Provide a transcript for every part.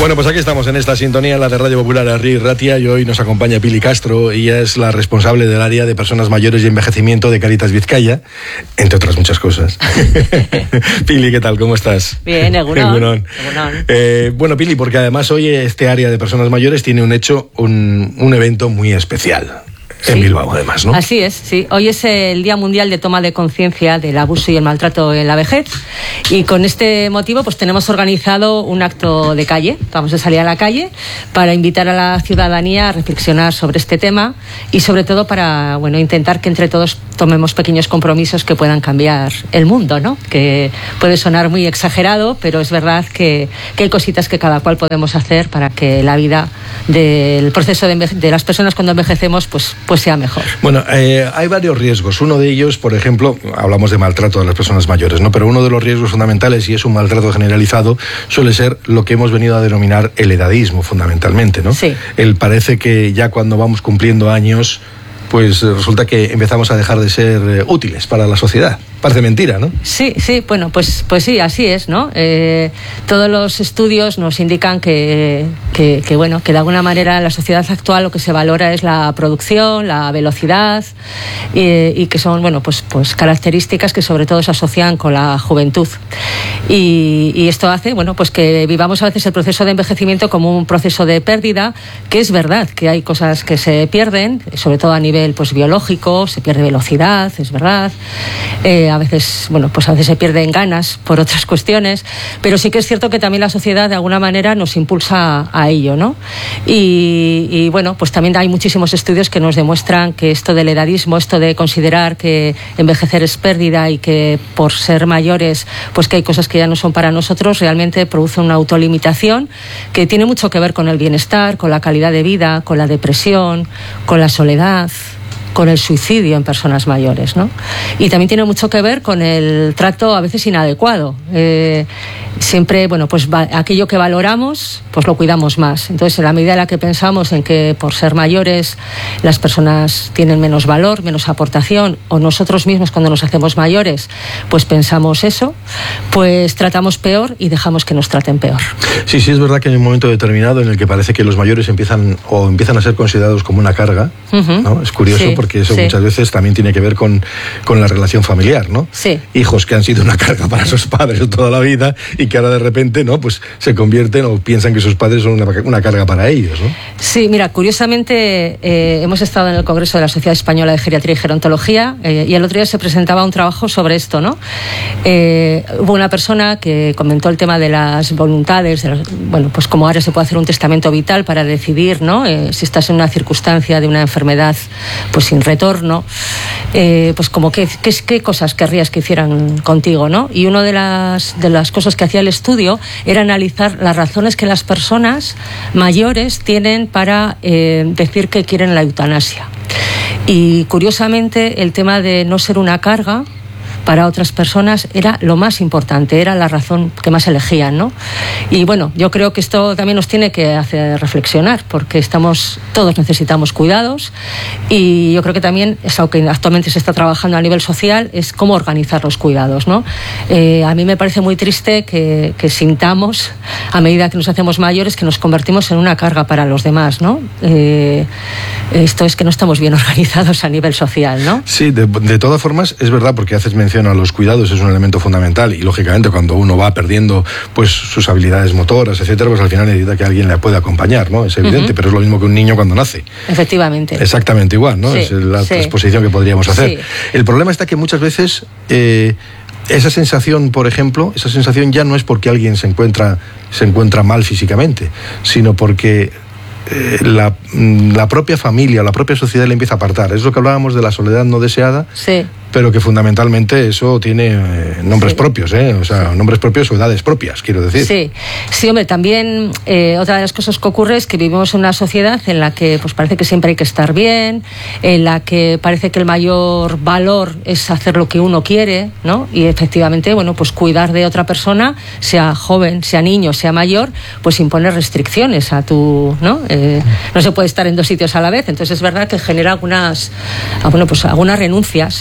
Bueno, pues aquí estamos en esta sintonía, la de Radio Popular Herri Ratia, y hoy nos acompaña Pili Castro. Ella es la responsable del área de personas mayores y envejecimiento de Cáritas Vizcaya, entre otras muchas cosas. Pili, ¿qué tal? ¿Cómo estás? Bien, Egunon. Bueno, Pili, porque además hoy este área de personas mayores tiene un evento muy especial. En Bilbao, además, ¿no? Así es, sí. Hoy es el Día Mundial de Toma de Conciencia del Abuso y el Maltrato en la Vejez, y con este motivo pues tenemos organizado un acto de calle. Vamos a salir a la calle para invitar a la ciudadanía a reflexionar sobre este tema y sobre todo para, bueno, intentar que entre todos tomemos pequeños compromisos que puedan cambiar el mundo, ¿no? Que puede sonar muy exagerado, pero es verdad que hay cositas que cada cual podemos hacer para que la vida del proceso de las personas cuando envejecemos pues sea mejor. Bueno, hay varios riesgos. Uno de ellos, por ejemplo, hablamos de maltrato de las personas mayores, ¿no? Pero uno de los riesgos fundamentales, y es un maltrato generalizado, suele ser lo que hemos venido a denominar el edadismo, fundamentalmente, ¿no? Sí. Parece que ya cuando vamos cumpliendo años, pues resulta que empezamos a dejar de ser útiles para la sociedad. Parece mentira, ¿no? Sí, bueno, pues sí, así es, ¿no? Todos los estudios nos indican que de alguna manera en la sociedad actual lo que se valora es la producción, la velocidad, y que son, bueno, pues características que sobre todo se asocian con la juventud. Y esto hace, bueno, pues que vivamos a veces el proceso de envejecimiento como un proceso de pérdida, que es verdad que hay cosas que se pierden, sobre todo a nivel pues biológico, se pierde velocidad, es verdad. A veces se pierden ganas por otras cuestiones, pero sí que es cierto que también la sociedad de alguna manera nos impulsa a ello, ¿no? Y bueno, pues también hay muchísimos estudios que nos demuestran que esto del edadismo, esto de considerar que envejecer es pérdida y que por ser mayores, pues que hay cosas que ya no son para nosotros, realmente produce una autolimitación que tiene mucho que ver con el bienestar, con la calidad de vida, con la depresión, con la soledad, con el suicidio en personas mayores, ¿no? Y también tiene mucho que ver con el trato a veces inadecuado. Siempre, aquello que valoramos, pues lo cuidamos más. Entonces, en la medida en la que pensamos en que por ser mayores las personas tienen menos valor, menos aportación, o nosotros mismos cuando nos hacemos mayores, pues pensamos eso, pues tratamos peor y dejamos que nos traten peor. Sí, es verdad que hay un momento determinado en el que parece que los mayores empiezan a ser considerados como una carga, ¿no? Es curioso, sí, porque eso muchas veces también tiene que ver con la relación familiar, ¿no? Sí. Hijos que han sido una carga para sus padres toda la vida y que ahora de repente, ¿no? Pues se convierten o piensan que sus padres son una carga para ellos, ¿no? Sí, mira, curiosamente hemos estado en el Congreso de la Sociedad Española de Geriatría y Gerontología, y el otro día se presentaba un trabajo sobre esto, ¿no? Hubo una persona que comentó el tema de las voluntades, pues como ahora se puede hacer un testamento vital para decidir, ¿no? Si estás en una circunstancia de una enfermedad pues sin retorno, pues como qué cosas querrías que hicieran contigo, ¿no? Y una de las cosas que hacía el estudio era analizar las razones que las personas mayores tienen para decir que quieren la eutanasia. Y curiosamente el tema de no ser una carga para otras personas era lo más importante, era la razón que más elegían, ¿no? Y bueno, yo creo que esto también nos tiene que hacer reflexionar, porque todos necesitamos cuidados, y yo creo que también es algo que actualmente se está trabajando a nivel social, es cómo organizar los cuidados, ¿no? A mí me parece muy triste que sintamos, a medida que nos hacemos mayores, que nos convertimos en una carga para los demás, ¿no? Esto es que no estamos bien organizados a nivel social, ¿no? Sí, de todas formas, es verdad, porque haces mención a los cuidados, es un elemento fundamental, y lógicamente cuando uno va perdiendo pues sus habilidades motoras, etcétera, pues al final necesita que alguien le pueda acompañar, ¿no? Es evidente, pero es lo mismo que un niño cuando nace. Efectivamente. Exactamente igual, ¿no? Sí, es la transposición que podríamos hacer. Sí. El problema está que muchas veces esa sensación, por ejemplo, ya no es porque alguien se encuentra mal físicamente, sino porque la propia familia, la propia sociedad le empieza a apartar. Es lo que hablábamos de la soledad no deseada, sí, pero que fundamentalmente eso tiene nombres propios, o sea, nombres propios o edades propias, quiero decir. Sí, hombre, también otra de las cosas que ocurre es que vivimos en una sociedad en la que pues parece que siempre hay que estar bien, en la que parece que el mayor valor es hacer lo que uno quiere, ¿no? Y efectivamente, bueno, pues cuidar de otra persona, sea joven, sea niño, sea mayor, pues imponer restricciones a tu, ¿no? No se puede estar en dos sitios a la vez, entonces es verdad que genera algunas renuncias.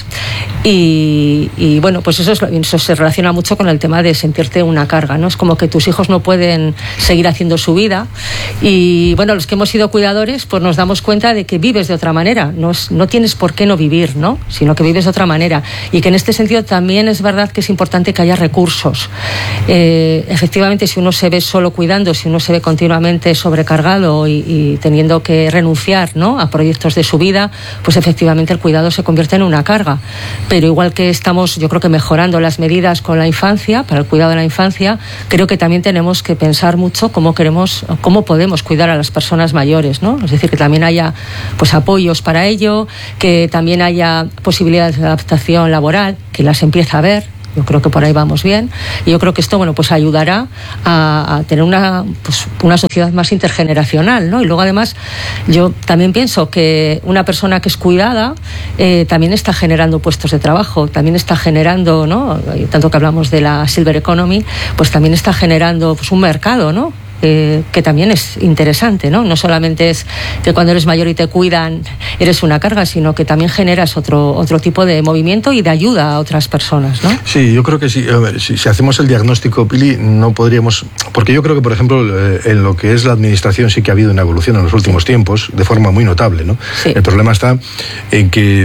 Y bueno, pues eso se relaciona mucho con el tema de sentirte una carga, ¿no? Es como que tus hijos no pueden seguir haciendo su vida y bueno, los que hemos sido cuidadores pues nos damos cuenta de que vives de otra manera, no tienes por qué no vivir, ¿no? Sino que vives de otra manera y que en este sentido también es verdad que es importante que haya recursos. Efectivamente, si uno se ve solo cuidando, si uno se ve continuamente sobrecargado y teniendo que renunciar, ¿no?, a proyectos de su vida, pues efectivamente el cuidado se convierte en una carga. Pero igual que estamos, yo creo que mejorando las medidas con la infancia, para el cuidado de la infancia, creo que también tenemos que pensar mucho cómo podemos cuidar a las personas mayores, ¿no? Es decir, que también haya pues apoyos para ello, que también haya posibilidades de adaptación laboral, que las empieza a haber. Yo creo que por ahí vamos bien y yo creo que esto, bueno, pues ayudará a tener una sociedad más intergeneracional, ¿no? Y luego además yo también pienso que una persona que es cuidada también está generando puestos de trabajo, también está generando, ¿no?, tanto que hablamos de la Silver Economy, pues también está generando pues un mercado, ¿no?, que también es interesante, ¿no? No solamente es que cuando eres mayor y te cuidan eres una carga, sino que también generas otro tipo de movimiento y de ayuda a otras personas, ¿no? Sí, yo creo que sí. A ver, si hacemos el diagnóstico, Pili, no podríamos... Porque yo creo que, por ejemplo, en lo que es la administración sí que ha habido una evolución en los últimos tiempos, de forma muy notable, ¿no? Sí. El problema está en que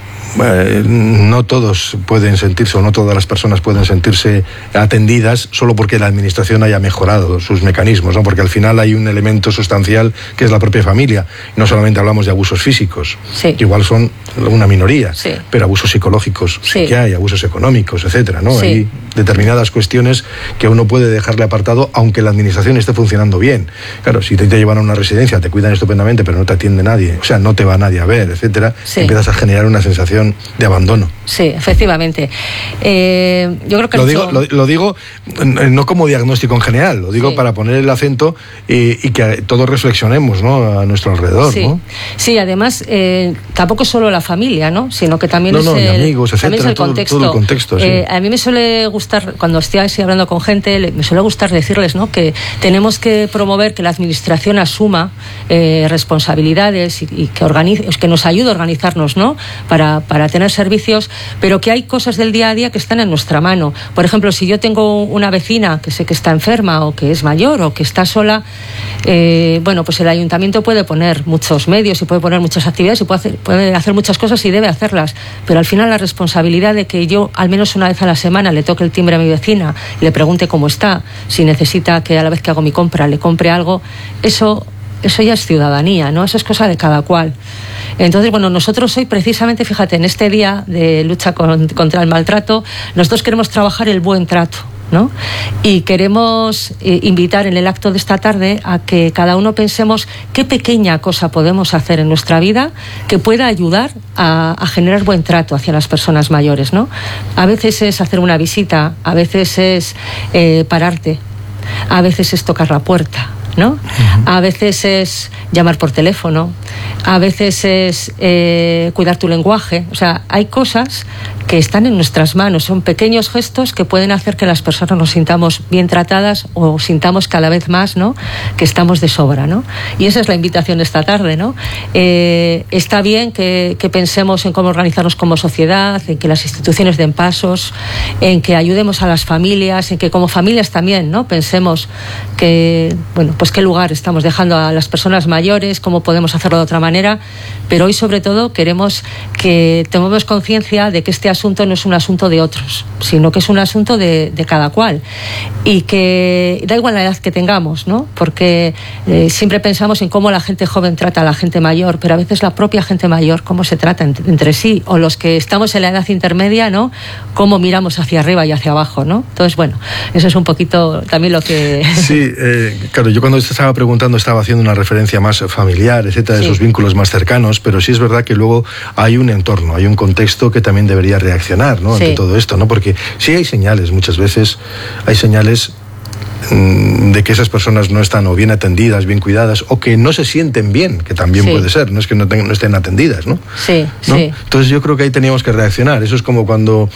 no todos pueden sentirse, o no todas las personas pueden sentirse atendidas solo porque la administración haya mejorado sus mecanismos, ¿no? Porque al final hay un elemento sustancial que es la propia familia. No solamente hablamos de abusos físicos, sí, que igual son una minoría, sí, pero abusos psicológicos sí que hay, abusos económicos, etcétera, ¿no? Sí. Hay determinadas cuestiones que uno puede dejarle apartado aunque la administración esté funcionando bien. Claro, si te llevan a una residencia, te cuidan estupendamente, pero no te atiende nadie, o sea, no te va nadie a ver, etcétera, sí, empiezas a generar una sensación de abandono. Sí, efectivamente. Yo creo que lo digo no como diagnóstico en general, lo digo sí para poner el acento y que todos reflexionemos, ¿no?, a nuestro alrededor, sí, ¿no? Sí, además tampoco es solo la familia, ¿no?, sino que también es el, amigos, etcétera, también es el contexto. Todo el contexto, sí. A mí me suele gustar, cuando estoy así hablando con gente, me suele gustar decirles, ¿no?, que tenemos que promover que la administración asuma responsabilidades y que nos ayude a organizarnos, ¿no?, para tener servicios, pero que hay cosas del día a día que están en nuestra mano. Por ejemplo, si yo tengo una vecina que sé que está enferma o que es mayor o que está sola, bueno, pues el ayuntamiento puede poner muchos medios y puede poner muchas actividades y puede hacer muchas cosas y debe hacerlas, pero al final la responsabilidad de que yo al menos una vez a la semana le toque el timbre a mi vecina, le pregunte cómo está, si necesita que a la vez que hago mi compra le compre algo, eso ya es ciudadanía, ¿no? Eso es cosa de cada cual. Entonces, bueno, nosotros hoy precisamente, fíjate, en este día de lucha contra el maltrato, nosotros queremos trabajar el buen trato, ¿no? Y queremos invitar en el acto de esta tarde a que cada uno pensemos qué pequeña cosa podemos hacer en nuestra vida que pueda ayudar a generar buen trato hacia las personas mayores, ¿no? A veces es hacer una visita, a veces es pararte, a veces es tocar la puerta, ¿no? Uh-huh. A veces es llamar por teléfono, a veces es cuidar tu lenguaje. O sea, hay cosas que están en nuestras manos, son pequeños gestos que pueden hacer que las personas nos sintamos bien tratadas o sintamos cada vez más, ¿no?, que estamos de sobra, ¿no? Y esa es la invitación de esta tarde, ¿no? Está bien que pensemos en cómo organizarnos como sociedad, en que las instituciones den pasos, en que ayudemos a las familias, en que como familias también, ¿no?, pensemos que, bueno, pues qué lugar estamos dejando a las personas mayores, cómo podemos hacerlo de otra manera, pero hoy sobre todo queremos que tomemos conciencia de que este asunto no es un asunto de otros, sino que es un asunto de cada cual y que da igual la edad que tengamos, ¿no? Porque siempre pensamos en cómo la gente joven trata a la gente mayor, pero a veces la propia gente mayor cómo se trata entre sí, o los que estamos en la edad intermedia, ¿no?, cómo miramos hacia arriba y hacia abajo, ¿no? Entonces, bueno, eso es un poquito también lo que... Sí, claro, yo cuando te estaba preguntando estaba haciendo una referencia más familiar, etcétera, de esos vínculos más cercanos, pero sí es verdad que luego hay un entorno, hay un contexto que también debería reaccionar, ¿no?, ante todo esto, ¿no? Porque sí hay señales, muchas veces hay señales de que esas personas no están o bien atendidas, bien cuidadas, o que no se sienten bien, que también puede ser, no es que no estén atendidas, ¿no? Sí, ¿no? sí. Entonces yo creo que ahí teníamos que reaccionar. Eso es como cuando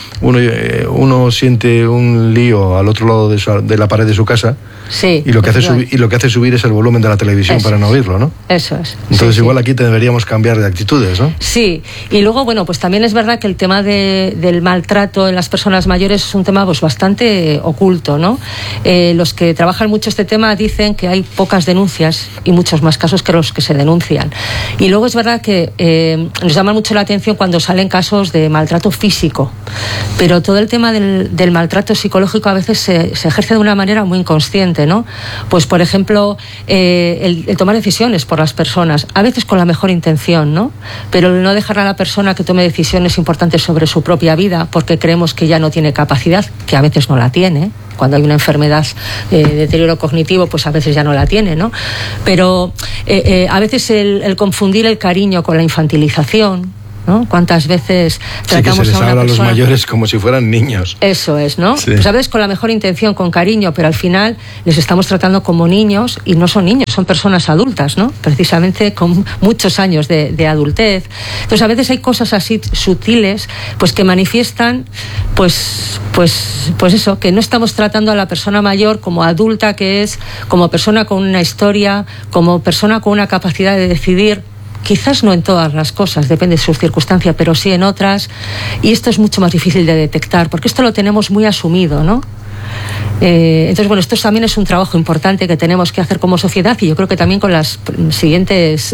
uno siente un lío al otro lado de la pared de su casa, sí, y lo que hace subir es el volumen de la televisión para no oírlo, ¿no? Eso es. Entonces igual aquí deberíamos cambiar de actitudes, ¿no? Sí, y luego, bueno, pues también es verdad que el tema del maltrato en las personas mayores es un tema pues bastante oculto, ¿no? Los que trabajan mucho este tema dicen que hay pocas denuncias y muchos más casos que los que se denuncian. Y luego es verdad que nos llama mucho la atención cuando salen casos de maltrato físico, pero todo el tema del maltrato psicológico a veces se ejerce de una manera muy inconsciente, ¿no? Pues, por ejemplo, el tomar decisiones por las personas, a veces con la mejor intención, ¿no? Pero el no dejar a la persona que tome decisiones importantes sobre su propia vida porque creemos que ya no tiene capacidad, que a veces no la tiene. Cuando hay una enfermedad de deterioro cognitivo, pues a veces ya no la tiene, ¿no? Pero a veces el confundir el cariño con la infantilización, ¿no? ¿Cuántas veces tratamos que se les a una habla persona? A los mayores como si fueran niños? Eso es, ¿no? Sí. Pues a veces con la mejor intención, con cariño, pero al final les estamos tratando como niños y no son niños, son personas adultas, ¿no? Precisamente con muchos años de adultez. Entonces a veces hay cosas así sutiles, pues que manifiestan, pues eso, que no estamos tratando a la persona mayor como adulta que es, como persona con una historia, como persona con una capacidad de decidir. Quizás no en todas las cosas, depende de sus circunstancias, pero sí en otras. Y esto es mucho más difícil de detectar, porque esto lo tenemos muy asumido, ¿no? Entonces, bueno, esto también es un trabajo importante que tenemos que hacer como sociedad y yo creo que también con las siguientes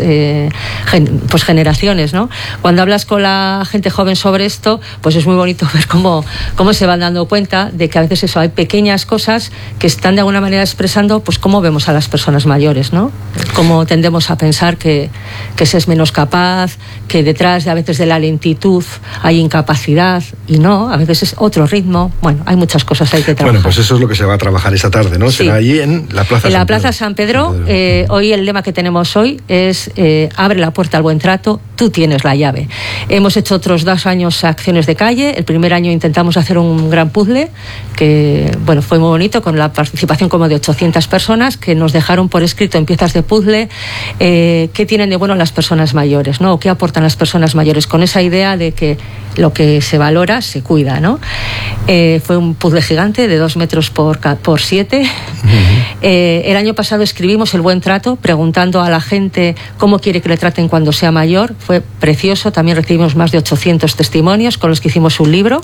generaciones, ¿no? Cuando hablas con la gente joven sobre esto, pues es muy bonito ver cómo se van dando cuenta de que a veces eso, hay pequeñas cosas que están de alguna manera expresando pues cómo vemos a las personas mayores, ¿no? Cómo tendemos a pensar que se es menos capaz, que detrás de a veces de la lentitud hay incapacidad y no, a veces es otro ritmo. Bueno, hay muchas cosas ahí que trabajar. Bueno, pues eso es lo que se va a trabajar esta tarde, ¿no? Sí. Será allí en la Plaza San Pedro. En la Plaza San Pedro. Hoy el lema que tenemos hoy es abre la puerta al buen trato, tú tienes la llave. Hemos hecho otros 2 años acciones de calle. El primer año intentamos hacer un gran puzzle que, bueno, fue muy bonito, con la participación como de 800 personas que nos dejaron por escrito en piezas de puzzle qué tienen de bueno las personas mayores, ¿no? O qué aportan las personas mayores, con esa idea de que lo que se valora se cuida, ¿no? Fue un puzzle gigante de 2 metros por 7. El año pasado escribimos el buen trato, preguntando a la gente cómo quiere que le traten cuando sea mayor. Fue precioso, también recibimos más de 800 testimonios con los que hicimos un libro.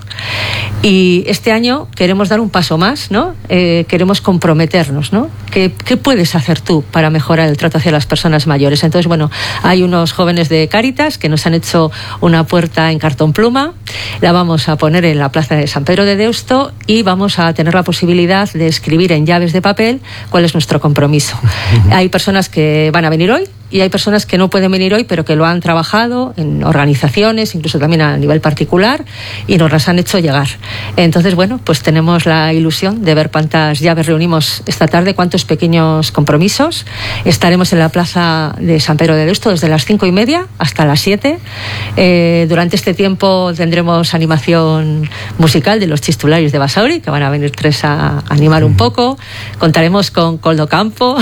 Y este año queremos dar un paso más, ¿no? Queremos comprometernos, ¿no? ¿Qué puedes hacer tú para mejorar el trato hacia las personas mayores? Entonces, bueno, hay unos jóvenes de Cáritas que nos han hecho una puerta en cartón pluma, la vamos a poner en la Plaza de San Pedro de Deusto y vamos a tener la posibilidad de escribir en llaves de papel cuál es nuestro compromiso. Hay personas que van a venir hoy y hay personas que no pueden venir hoy, pero que lo han trabajado en organizaciones, incluso también a nivel particular, y nos las han hecho llegar. Entonces, bueno, pues tenemos la ilusión de ver cuántas llaves reunimos esta tarde, cuántos pequeños compromisos. Estaremos en la Plaza de San Pedro de Deusto desde las 5:30 hasta las 7. Durante este tiempo tendremos animación musical de los Chistularis de Basauri, que van a venir 3 a animar un poco. Contaremos con Coldo Campo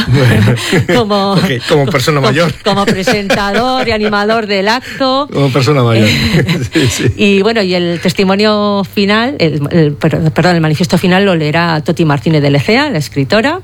como persona mayor. Como presentador y animador del acto. Como persona mayor. Sí. Y bueno, y el testimonio final, el manifiesto final lo leerá Toti Martínez de Lecea, la escritora.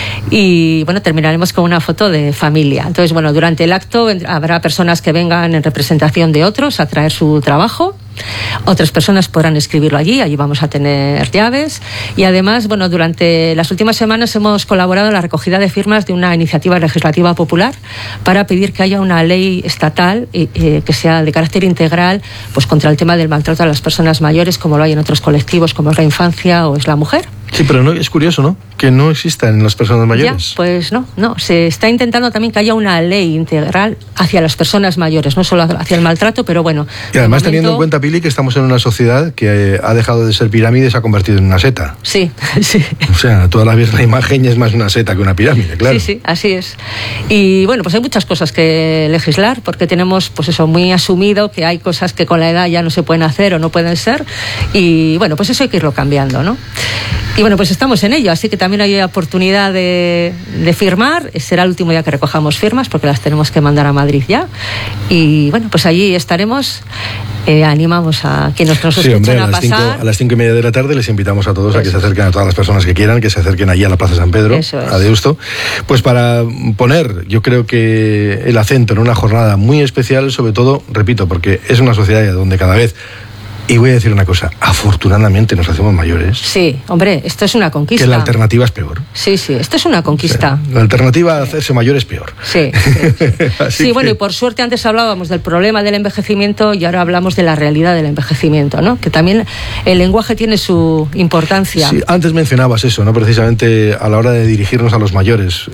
Y bueno, terminaremos con una foto de familia. Entonces, bueno, durante el acto habrá personas que vengan en representación de otros a traer su trabajo. Otras personas podrán escribirlo allí vamos a tener llaves. Y además, bueno, durante las últimas semanas hemos colaborado en la recogida de firmas de una iniciativa legislativa popular para pedir que haya una ley estatal que sea de carácter integral, pues contra el tema del maltrato a las personas mayores, como lo hay en otros colectivos, como es la infancia o es la mujer. Sí, pero no, es curioso, ¿no? Que no existan en las personas mayores. Ya, pues no. Se está intentando también que haya una ley integral hacia las personas mayores, no solo hacia el maltrato, pero bueno. Y además teniendo en cuenta, Pili, que estamos en una sociedad que ha dejado de ser pirámide y se ha convertido en una seta. Sí. O sea, toda la imagen es más una seta que una pirámide, claro. Sí, así es. Y bueno, pues hay muchas cosas que legislar, porque tenemos, pues eso, muy asumido que hay cosas que con la edad ya no se pueden hacer o no pueden ser. Y bueno, pues eso hay que irlo cambiando, ¿no? Y bueno, pues estamos en ello, así que también hay oportunidad de firmar. Será el último día que recojamos firmas porque las tenemos que mandar a Madrid ya. Y bueno, pues allí estaremos. Animamos a quienes nos escuchan a pasar. A las 5:30 de la tarde les invitamos a todos a que se acerquen, a todas las personas que quieran, que se acerquen allí a la Plaza San Pedro, a Deusto, pues para poner, yo creo que el acento en una jornada muy especial, sobre todo, repito, porque es una sociedad donde cada vez, y voy a decir una cosa, afortunadamente nos hacemos mayores. Sí, hombre, esto es una conquista. Que la alternativa es peor. Sí, esto es una conquista. O sea, la alternativa a hacerse mayor es peor. Sí. Sí, bueno, y por suerte antes hablábamos del problema del envejecimiento y ahora hablamos de la realidad del envejecimiento, ¿no? Que también el lenguaje tiene su importancia. Sí, antes mencionabas eso, ¿no? Precisamente a la hora de dirigirnos a los mayores.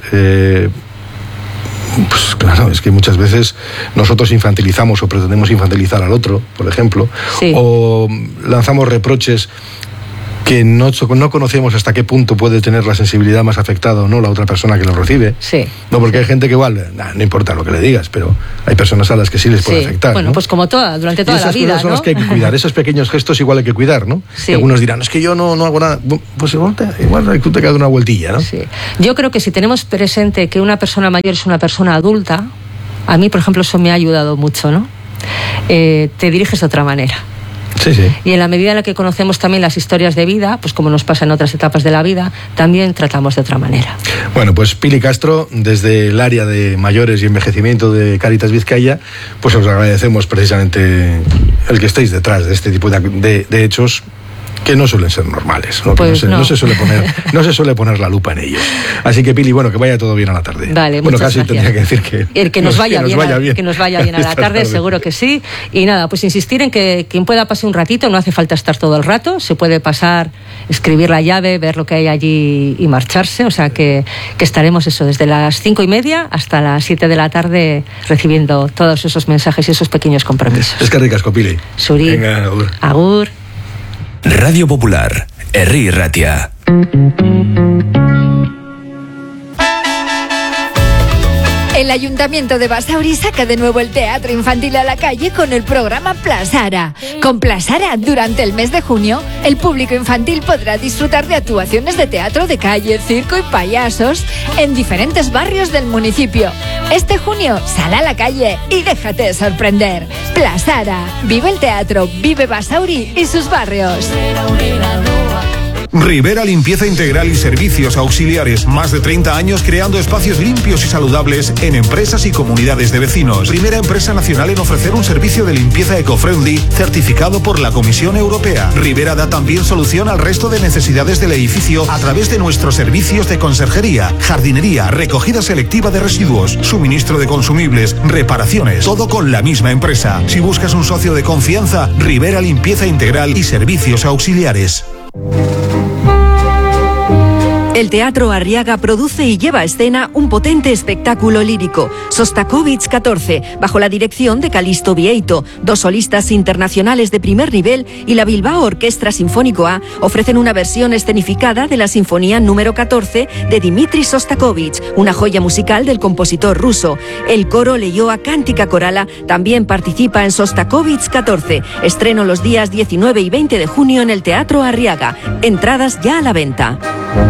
Pues claro, es que muchas veces nosotros infantilizamos o pretendemos infantilizar al otro, por ejemplo, o lanzamos reproches que no conocemos hasta qué punto puede tener la sensibilidad más afectada o no la otra persona que lo recibe. Sí. No, porque hay gente que igual, no importa lo que le digas, pero hay personas a las que sí les puede afectar. Bueno, ¿no? pues como durante toda la vida, esas cosas son las que hay que cuidar, esos pequeños gestos igual hay que cuidar, ¿no? Sí. Y algunos dirán, es que yo no hago nada. Pues igual tú te quedas una vueltilla, ¿no? Sí. Yo creo que si tenemos presente que una persona mayor es una persona adulta, a mí, por ejemplo, eso me ha ayudado mucho, ¿no? Te diriges de otra manera. Sí, sí. Y en la medida en la que conocemos también las historias de vida, pues como nos pasa en otras etapas de la vida, también tratamos de otra manera. Bueno, pues Pili Castro, desde el área de mayores y envejecimiento de Cáritas Vizcaya, pues os agradecemos precisamente el que estéis detrás de este tipo de hechos que no suelen ser normales, ¿no? Pues no se suele poner la lupa en ellos. Así que Pili, bueno, que vaya todo bien a la tarde. Vale, bueno, casi gracias. tendría que decir que nos vaya bien. Que nos vaya bien a la tarde, seguro que sí. Y nada, pues insistir en que quien pueda pasar un ratito, no hace falta estar todo el rato, se puede pasar, escribir la llave, ver lo que hay allí y marcharse. O sea que estaremos eso, desde las 5:30 hasta las 7 de la tarde recibiendo todos esos mensajes y esos pequeños compromisos. Es que ricasco, Pili. Suri. Venga, agur. Agur. Radio Popular, Herri Ratia. El Ayuntamiento de Basauri saca de nuevo el teatro infantil a la calle con el programa Plasara. Con Plasara, durante el mes de junio, el público infantil podrá disfrutar de actuaciones de teatro de calle, circo y payasos en diferentes barrios del municipio. Este junio, sal a la calle y déjate sorprender. Plasara, vive el teatro, vive Basauri y sus barrios. Rivera Limpieza Integral y Servicios Auxiliares. Más de 30 años creando espacios limpios y saludables en empresas y comunidades de vecinos. Primera empresa nacional en ofrecer un servicio de limpieza eco-friendly certificado por la Comisión Europea. Rivera da también solución al resto de necesidades del edificio a través de nuestros servicios de conserjería, jardinería, recogida selectiva de residuos, suministro de consumibles, reparaciones. Todo con la misma empresa. Si buscas un socio de confianza, Rivera Limpieza Integral y Servicios Auxiliares. El Teatro Arriaga produce y lleva a escena un potente espectáculo lírico, Sostakovich 14, bajo la dirección de Calisto Vieito. 2 solistas internacionales de primer nivel y la Bilbao Orquestra Sinfónico A ofrecen una versión escenificada de la Sinfonía número 14 de Dmitri Sostakovich, una joya musical del compositor ruso. El coro Leioa Cántica Corala también participa en Sostakovich 14. Estreno los días 19 y 20 de junio en el Teatro Arriaga. Entradas ya a la venta.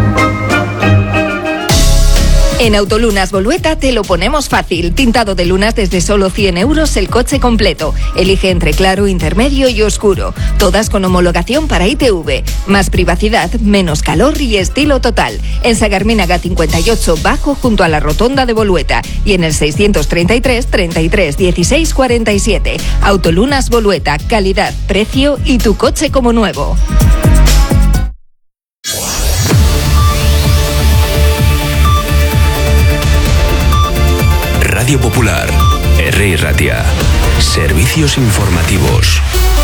En Autolunas Bolueta te lo ponemos fácil. Tintado de lunas desde solo 100 euros el coche completo. Elige entre claro, intermedio y oscuro. Todas con homologación para ITV. Más privacidad, menos calor y estilo total. En Sagarminaga 58 bajo junto a la rotonda de Bolueta. Y en el 633 33 16 47. Autolunas Bolueta. Calidad, precio y tu coche como nuevo. Radio Popular, Herri Ratia. Servicios informativos.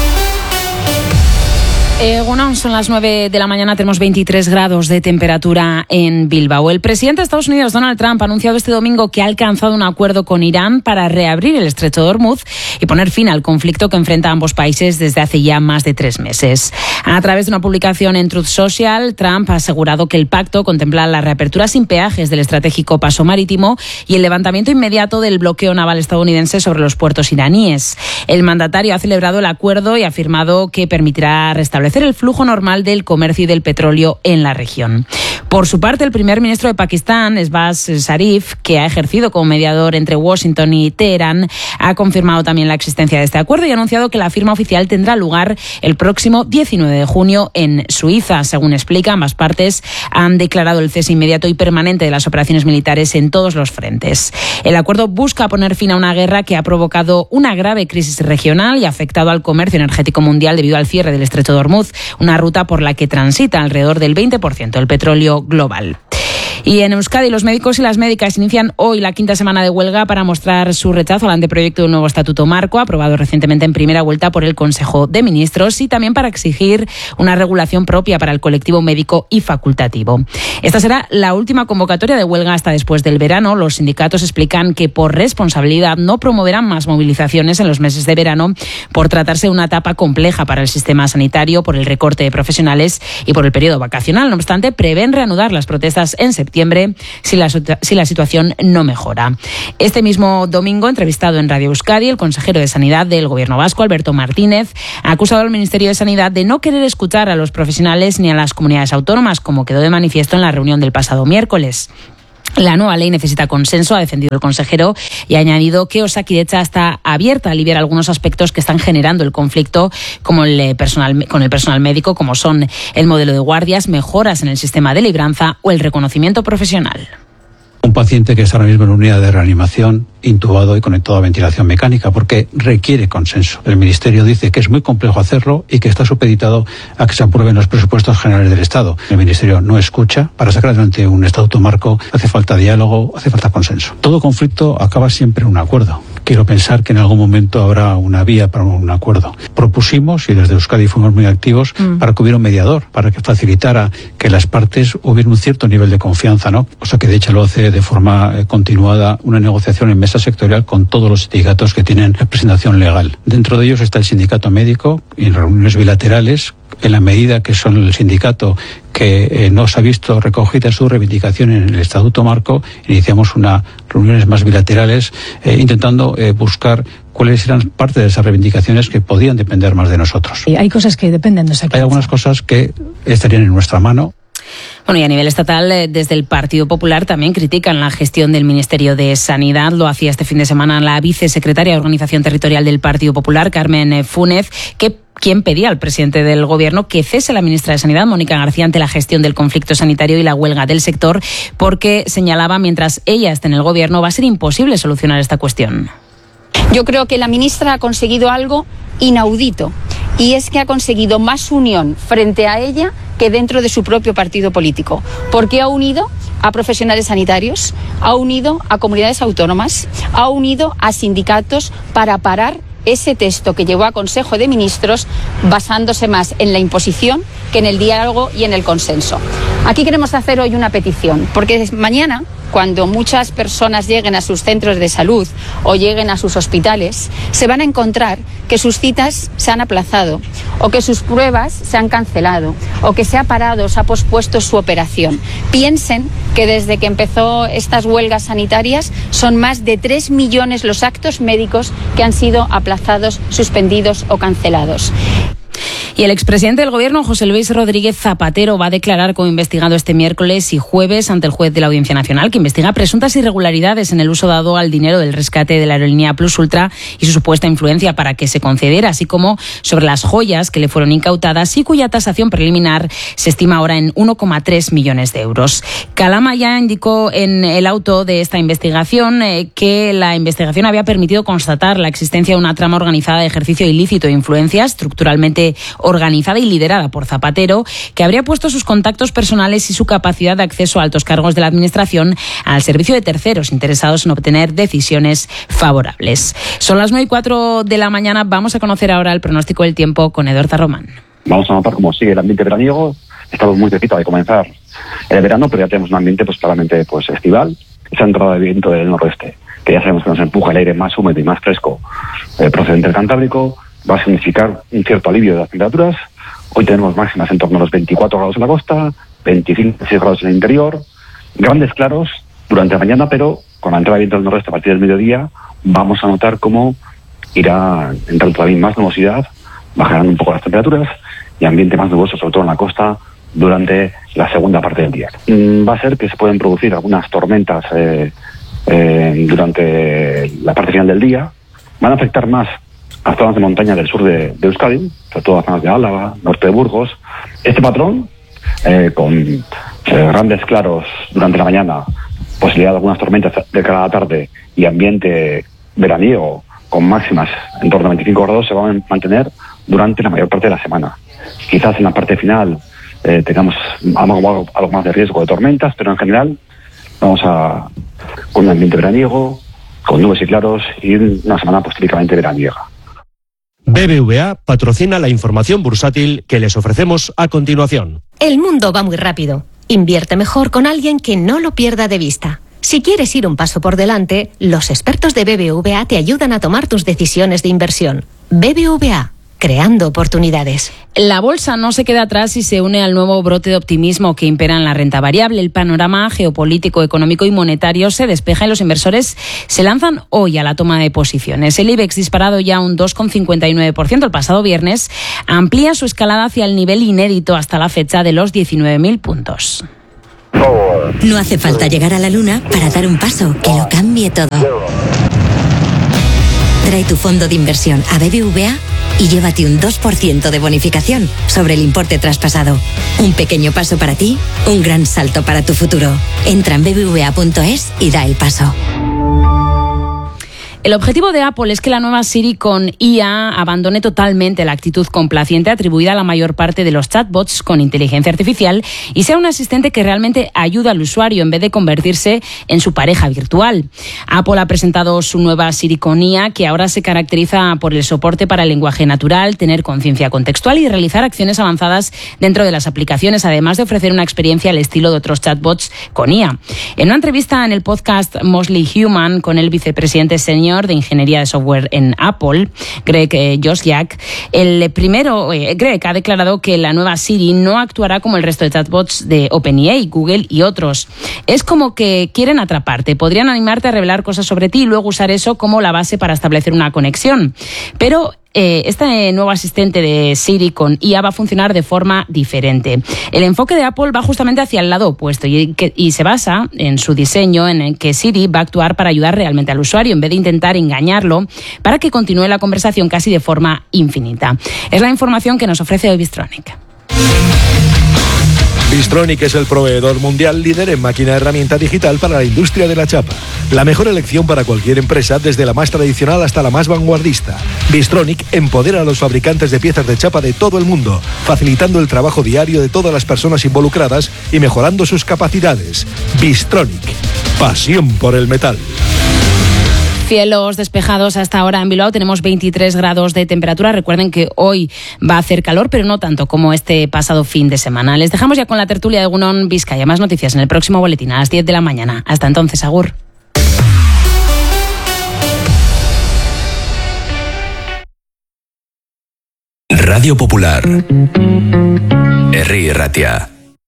Bueno, son las 9 de la mañana, tenemos 23 grados de temperatura en Bilbao. El presidente de Estados Unidos, Donald Trump, ha anunciado este domingo que ha alcanzado un acuerdo con Irán para reabrir el estrecho de Hormuz y poner fin al conflicto que enfrenta a ambos países desde hace ya más de 3 meses. A través de una publicación en Truth Social, Trump ha asegurado que el pacto contempla la reapertura sin peajes del estratégico paso marítimo y el levantamiento inmediato del bloqueo naval estadounidense sobre los puertos iraníes. El mandatario ha celebrado el acuerdo y ha afirmado que permitirá restablecer restablecer el flujo normal del comercio y del petróleo en la región. Por su parte, el primer ministro de Pakistán, Shehbaz Sharif, que ha ejercido como mediador entre Washington y Teherán, ha confirmado también la existencia de este acuerdo y ha anunciado que la firma oficial tendrá lugar el próximo 19 de junio en Suiza. Según explica, ambas partes han declarado el cese inmediato y permanente de las operaciones militares en todos los frentes. El acuerdo busca poner fin a una guerra que ha provocado una grave crisis regional y ha afectado al comercio energético mundial debido al cierre del Estrecho de Hormuz, una ruta por la que transita alrededor del 20% del petróleo global. Y en Euskadi, los médicos y las médicas inician hoy la 5ª semana de huelga para mostrar su rechazo al anteproyecto de un nuevo estatuto marco, aprobado recientemente en primera vuelta por el Consejo de Ministros, y también para exigir una regulación propia para el colectivo médico y facultativo. Esta será la última convocatoria de huelga hasta después del verano. Los sindicatos explican que por responsabilidad no promoverán más movilizaciones en los meses de verano por tratarse de una etapa compleja para el sistema sanitario, por el recorte de profesionales y por el periodo vacacional. No obstante, prevén reanudar las protestas en septiembre si la situación no mejora. Este mismo domingo, entrevistado en Radio Euskadi, el consejero de Sanidad del Gobierno vasco, Alberto Martínez, ha acusado al Ministerio de Sanidad de no querer escuchar a los profesionales ni a las comunidades autónomas, como quedó de manifiesto en la reunión del pasado miércoles. La nueva ley necesita consenso, ha defendido el consejero, y ha añadido que Osakidetza está abierta a aliviar algunos aspectos que están generando el conflicto, como con el personal médico, como son el modelo de guardias, mejoras en el sistema de libranza o el reconocimiento profesional. Un paciente que está ahora mismo en una unidad de reanimación, intubado y conectado a ventilación mecánica, porque requiere consenso. El Ministerio dice que es muy complejo hacerlo y que está supeditado a que se aprueben los presupuestos generales del Estado. El Ministerio no escucha. Para sacar adelante un estatuto marco hace falta diálogo, hace falta consenso. Todo conflicto acaba siempre en un acuerdo. Quiero pensar que en algún momento habrá una vía para un acuerdo. Propusimos, y desde Euskadi fuimos muy activos, para que hubiera un mediador, para que facilitara que las partes hubiera un cierto nivel de confianza, ¿no? O sea que de hecho lo hace de forma continuada una negociación en mesa sectorial con todos los sindicatos que tienen representación legal. Dentro de ellos está el sindicato médico, y en reuniones bilaterales, en la medida que son el sindicato que no se ha visto recogida su reivindicación en el Estatuto Marco, iniciamos unas reuniones más bilaterales intentando buscar cuáles eran parte de esas reivindicaciones que podían depender más de nosotros. Y hay cosas que dependen de Hay algunas cosas que estarían en nuestra mano. Bueno, y a nivel estatal, desde el Partido Popular también critican la gestión del Ministerio de Sanidad. Lo hacía este fin de semana la vicesecretaria de Organización Territorial del Partido Popular, Carmen Fúnez, quien pedía al presidente del Gobierno que cese a la ministra de Sanidad, Mónica García, ante la gestión del conflicto sanitario y la huelga del sector, porque señalaba, mientras ella esté en el Gobierno, va a ser imposible solucionar esta cuestión. Yo creo que la ministra ha conseguido algo inaudito, y es que ha conseguido más unión frente a ella que dentro de su propio partido político, porque ha unido a profesionales sanitarios, ha unido a comunidades autónomas, ha unido a sindicatos para parar ese texto que llevó a Consejo de Ministros, basándose más en la imposición que en el diálogo y en el consenso. Aquí queremos hacer hoy una petición, porque mañana, cuando muchas personas lleguen a sus centros de salud o lleguen a sus hospitales, se van a encontrar que sus citas se han aplazado, o que sus pruebas se han cancelado, o que se ha parado, se ha pospuesto su operación. Piensen que desde que empezó estas huelgas sanitarias son más de 3 millones los actos médicos que han sido aplazados, suspendidos o cancelados. Y el expresidente del Gobierno, José Luis Rodríguez Zapatero, va a declarar como investigado este miércoles y jueves ante el juez de la Audiencia Nacional, que investiga presuntas irregularidades en el uso dado al dinero del rescate de la aerolínea Plus Ultra y su supuesta influencia para que se concediera, así como sobre las joyas que le fueron incautadas y cuya tasación preliminar se estima ahora en 1,3 millones de euros. Calama ya indicó en el auto de esta investigación que la investigación había permitido constatar la existencia de una trama organizada de ejercicio ilícito de influencia, estructuralmente organizada y liderada por Zapatero, que habría puesto sus contactos personales y su capacidad de acceso a altos cargos de la Administración al servicio de terceros interesados en obtener decisiones favorables. Son las 9:04 de la mañana. Vamos a conocer ahora el pronóstico del tiempo con Eduardo Román. Vamos a notar cómo sigue el ambiente veraniego. Estamos muy cerquita de comenzar el verano, pero ya tenemos un ambiente claramente estival. Esa entrada de viento del noroeste, que ya sabemos que nos empuja el aire más húmedo y más fresco procedente del Cantábrico, va a significar un cierto alivio de las temperaturas. Hoy tenemos máximas en torno a los 24 grados en la costa, 25 grados en el interior, grandes claros durante la mañana, pero con la entrada de viento del noroeste a partir del mediodía vamos a notar cómo irá entrando todavía más nubosidad, bajarán un poco las temperaturas y ambiente más nuboso, sobre todo en la costa, durante la segunda parte del día. Va a ser que se pueden producir algunas tormentas durante la parte final del día. Van a afectar más a zonas de montaña del sur de Euskadi, sobre todo a zonas de Álava, norte de Burgos. Este patrón, con grandes claros durante la mañana, posibilidad de algunas tormentas de cara a la tarde y ambiente veraniego con máximas en torno a 25 grados, se va a mantener durante la mayor parte de la semana. Quizás en la parte final tengamos algo más de riesgo de tormentas, pero en general vamos con un ambiente veraniego, con nubes y claros, y una semana pues típicamente veraniega. BBVA patrocina la información bursátil que les ofrecemos a continuación. El mundo va muy rápido. Invierte mejor con alguien que no lo pierda de vista. Si quieres ir un paso por delante, los expertos de BBVA te ayudan a tomar tus decisiones de inversión. BBVA, creando oportunidades. La bolsa no se queda atrás y se une al nuevo brote de optimismo que impera en la renta variable. El panorama geopolítico, económico y monetario se despeja y los inversores se lanzan hoy a la toma de posiciones. El IBEX, disparado ya un 2,59% el pasado viernes, amplía su escalada hacia el nivel inédito hasta la fecha de los 19.000 puntos. No hace falta llegar a la luna para dar un paso que lo cambie todo. Trae tu fondo de inversión a BBVA y llévate un 2% de bonificación sobre el importe traspasado. Un pequeño paso para ti, un gran salto para tu futuro. Entra en bbva.es y da el paso. El objetivo de Apple es que la nueva Siri con IA abandone totalmente la actitud complaciente atribuida a la mayor parte de los chatbots con inteligencia artificial y sea un asistente que realmente ayuda al usuario en vez de convertirse en su pareja virtual. Apple ha presentado su nueva Siri con IA, que ahora se caracteriza por el soporte para el lenguaje natural, tener conciencia contextual y realizar acciones avanzadas dentro de las aplicaciones, además de ofrecer una experiencia al estilo de otros chatbots con IA. En una entrevista en el podcast Mostly Human con el vicepresidente senior de Ingeniería de Software en Apple, Greg Joswiak, Greg ha declarado que la nueva Siri no actuará como el resto de chatbots de OpenAI, Google y otros. Es como que quieren atraparte, podrían animarte a revelar cosas sobre ti y luego usar eso como la base para establecer una conexión. Pero este nuevo asistente de Siri con IA va a funcionar de forma diferente. El enfoque de Apple va justamente hacia el lado opuesto y se basa en su diseño en el que Siri va a actuar para ayudar realmente al usuario en vez de intentar engañarlo para que continúe la conversación casi de forma infinita. Es la información que nos ofrece hoy Bystronic. Bystronic es el proveedor mundial líder en máquina de herramienta digital para la industria de la chapa. La mejor elección para cualquier empresa, desde la más tradicional hasta la más vanguardista. Bystronic empodera a los fabricantes de piezas de chapa de todo el mundo, facilitando el trabajo diario de todas las personas involucradas y mejorando sus capacidades. Bystronic, pasión por el metal. Cielos despejados hasta ahora en Bilbao, tenemos 23 grados de temperatura. Recuerden que hoy va a hacer calor, pero no tanto como este pasado fin de semana. Les dejamos ya con la tertulia de Egunon Vizcaya. Más noticias en el próximo boletín a las 10 de la mañana. Hasta entonces, agur. Radio Popular, Herri Ratia.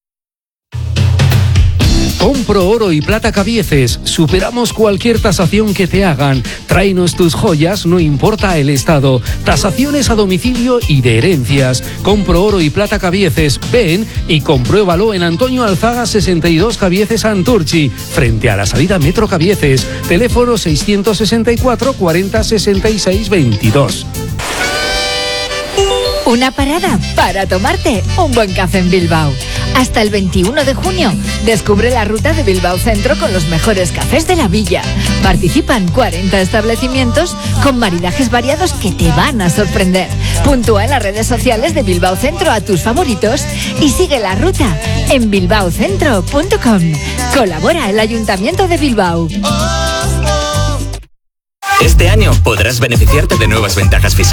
Compro oro y plata Cabieces. Superamos cualquier tasación que te hagan. Tráenos tus joyas, no importa el estado. Tasaciones a domicilio y de herencias. Compro oro y plata Cabieces. Ven y compruébalo en Antonio Alzaga 62 Cabieces Anturchi, frente a la salida Metro Cabieces. Teléfono 664 40 66 22. Una parada para tomarte un buen café en Bilbao. Hasta el 21 de junio, descubre la ruta de Bilbao Centro con los mejores cafés de la villa. Participan 40 establecimientos con maridajes variados que te van a sorprender. Puntúa en las redes sociales de Bilbao Centro a tus favoritos y sigue la ruta en bilbaocentro.com. Colabora el Ayuntamiento de Bilbao. Este año podrás beneficiarte de nuevas ventajas fiscales.